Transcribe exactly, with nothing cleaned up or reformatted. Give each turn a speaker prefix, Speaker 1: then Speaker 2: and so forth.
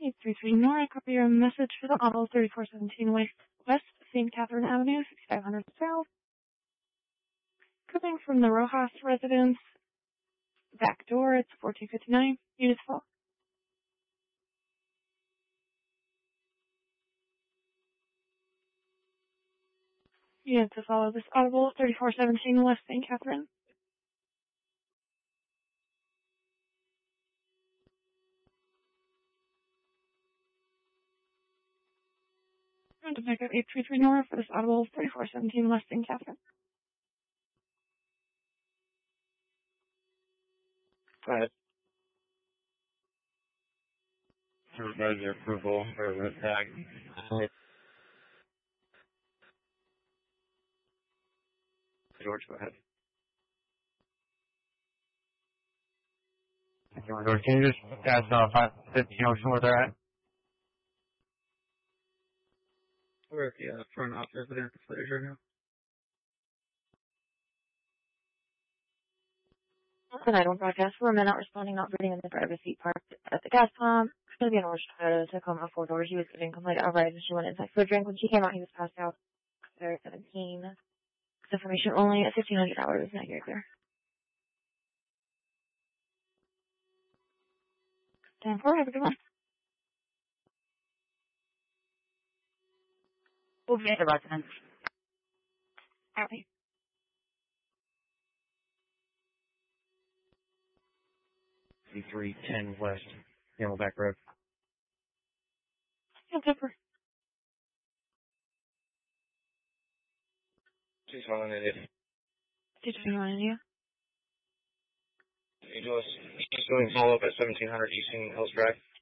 Speaker 1: eight three three Nora, copy your message for the auto thirty-four seventeen West, West Saint Catherine Avenue, sixty-five hundred South. Coming from the Rojas residence, back door, it's fourteen fifty-nine, units full. Units to follow this audible, thirty-four seventeen West Saint Catherine. And to pick up eight three three Nora for this audible, thirty-four seventeen West Saint Catherine.
Speaker 2: Go ahead. To provide your approval for the tag. George, go ahead. George, can you just ask uh, five fifty Ocean where they're at? We're at the uh, front office of the footage right now.
Speaker 3: And I don't broadcast for a minute, responding, not sitting in the driver's seat parked at the gas pump. It's going to be an orange Toyota Tacoma four doors. She was getting complete outright and she went inside for a drink. When she came out, he was passed out. They're seventeen. This information only at fifteen hundred dollars. Now you're clear. ten four, have a good one. We'll be at the residence. Alright.
Speaker 2: three ten West, Camelback Road.
Speaker 1: Yeah, Pepper.
Speaker 2: She's calling it.
Speaker 1: Did you want to do?
Speaker 2: Angeles, she's doing follow up at seventeen hundred East Hills Drive.